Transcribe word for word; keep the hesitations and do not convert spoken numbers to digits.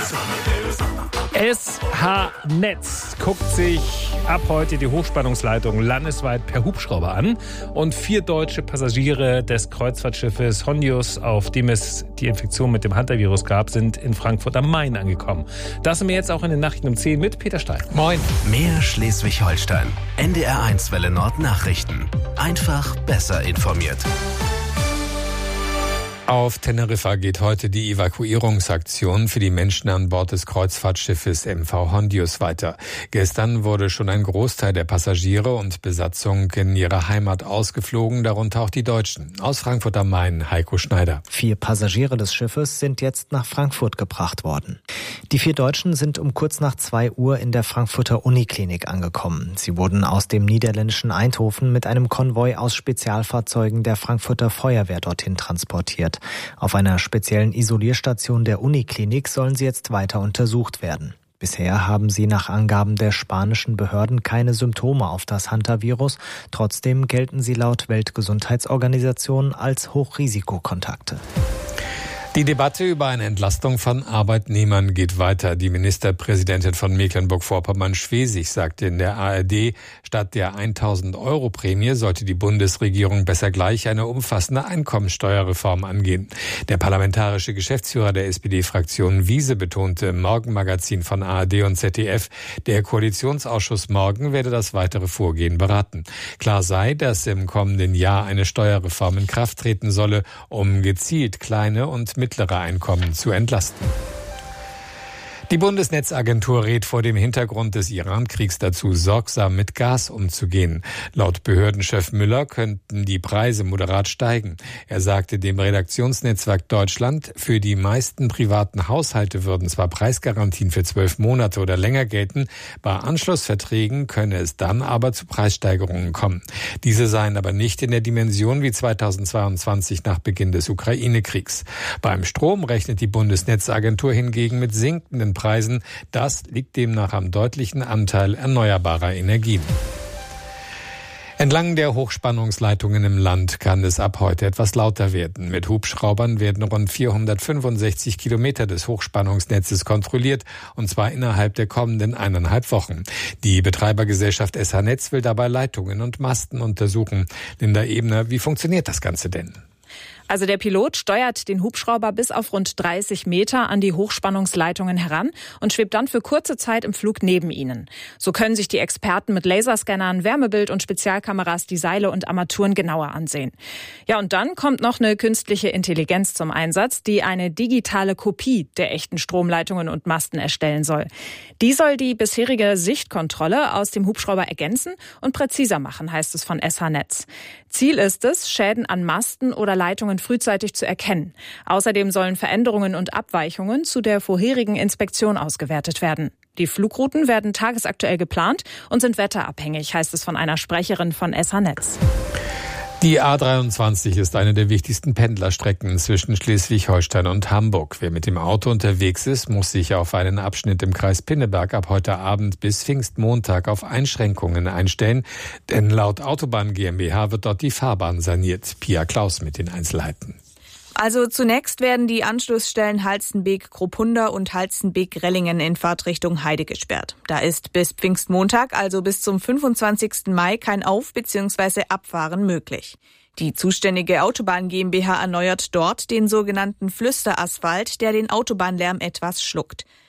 S H Netz guckt sich ab heute die Hochspannungsleitung landesweit per Hubschrauber an. Und vier deutsche Passagiere des Kreuzfahrtschiffes Hondius, auf dem es die Infektion mit dem Hantavirus gab, sind in Frankfurt am Main angekommen. Das sind wir jetzt auch in den Nachrichten um zehn mit Peter Stein. Moin. Mehr Schleswig-Holstein. N D R eins Welle Nord Nachrichten. Einfach besser informiert. Auf Teneriffa geht heute die Evakuierungsaktion für die Menschen an Bord des Kreuzfahrtschiffes M V Hondius weiter. Gestern wurde schon ein Großteil der Passagiere und Besatzung in ihre Heimat ausgeflogen, darunter auch die Deutschen. Aus Frankfurt am Main, Heiko Schneider. Vier Passagiere des Schiffes sind jetzt nach Frankfurt gebracht worden. Die vier Deutschen sind um kurz nach zwei Uhr in der Frankfurter Uniklinik angekommen. Sie wurden aus dem niederländischen Eindhoven mit einem Konvoi aus Spezialfahrzeugen der Frankfurter Feuerwehr dorthin transportiert. Auf einer speziellen Isolierstation der Uniklinik sollen sie jetzt weiter untersucht werden. Bisher haben sie nach Angaben der spanischen Behörden keine Symptome auf das Hantavirus. Trotzdem gelten sie laut Weltgesundheitsorganisation als Hochrisikokontakte. Die Debatte über eine Entlastung von Arbeitnehmern geht weiter. Die Ministerpräsidentin von Mecklenburg-Vorpommern-Schwesig sagte in der A R D, statt der tausend Euro Prämie sollte die Bundesregierung besser gleich eine umfassende Einkommensteuerreform angehen. Der parlamentarische Geschäftsführer der S P D-Fraktion Wiese betonte im Morgenmagazin von A R D und Z D F, der Koalitionsausschuss morgen werde das weitere Vorgehen beraten. Klar sei, dass im kommenden Jahr eine Steuerreform in Kraft treten solle, um gezielt kleine und mittlere Einkommen zu entlasten. Die Bundesnetzagentur rät vor dem Hintergrund des Iran-Kriegs dazu, sorgsam mit Gas umzugehen. Laut Behördenchef Müller könnten die Preise moderat steigen. Er sagte dem Redaktionsnetzwerk Deutschland, für die meisten privaten Haushalte würden zwar Preisgarantien für zwölf Monate oder länger gelten, bei Anschlussverträgen könne es dann aber zu Preissteigerungen kommen. Diese seien aber nicht in der Dimension wie zweitausendzweiundzwanzig nach Beginn des Ukraine-Kriegs. Beim Strom rechnet die Bundesnetzagentur hingegen mit sinkenden Preisen. Das liegt demnach am deutlichen Anteil erneuerbarer Energien. Entlang der Hochspannungsleitungen im Land kann es ab heute etwas lauter werden. Mit Hubschraubern werden rund vierhundertfünfundsechzig Kilometer des Hochspannungsnetzes kontrolliert, und zwar innerhalb der kommenden eineinhalb Wochen. Die Betreibergesellschaft S H Netz will dabei Leitungen und Masten untersuchen. Linda Ebner, wie funktioniert das Ganze denn? Also der Pilot steuert den Hubschrauber bis auf rund dreißig Meter an die Hochspannungsleitungen heran und schwebt dann für kurze Zeit im Flug neben ihnen. So können sich die Experten mit Laserscannern, Wärmebild und Spezialkameras die Seile und Armaturen genauer ansehen. Ja, und dann kommt noch eine künstliche Intelligenz zum Einsatz, die eine digitale Kopie der echten Stromleitungen und Masten erstellen soll. Die soll die bisherige Sichtkontrolle aus dem Hubschrauber ergänzen und präziser machen, heißt es von S H Netz. Ziel ist es, Schäden an Masten oder Leitungen frühzeitig zu erkennen. Außerdem sollen Veränderungen und Abweichungen zu der vorherigen Inspektion ausgewertet werden. Die Flugrouten werden tagesaktuell geplant und sind wetterabhängig, heißt es von einer Sprecherin von S H Netz. Die A dreiundzwanzig ist eine der wichtigsten Pendlerstrecken zwischen Schleswig-Holstein und Hamburg. Wer mit dem Auto unterwegs ist, muss sich auf einen Abschnitt im Kreis Pinneberg ab heute Abend bis Pfingstmontag auf Einschränkungen einstellen. Denn laut Autobahn GmbH wird dort die Fahrbahn saniert. Pia Klaus mit den Einzelheiten. Also zunächst werden die Anschlussstellen Halstenbek-Kropunda und Halstenbek-Rellingen in Fahrtrichtung Heide gesperrt. Da ist bis Pfingstmontag, also bis zum fünfundzwanzigsten Mai, kein Auf- bzw. Abfahren möglich. Die zuständige Autobahn GmbH erneuert dort den sogenannten Flüsterasphalt, der den Autobahnlärm etwas schluckt.